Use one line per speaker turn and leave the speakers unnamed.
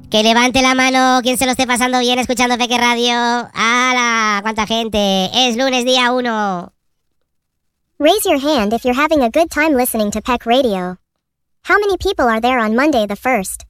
Que levante la mano quien se lo esté pasando bien escuchando Peque Radio. ¡Hala! ¡Cuánta gente! Es lunes día 1.
Raise your hand if you're having a good time listening to Peck Radio. How many people are there on Monday the 1st?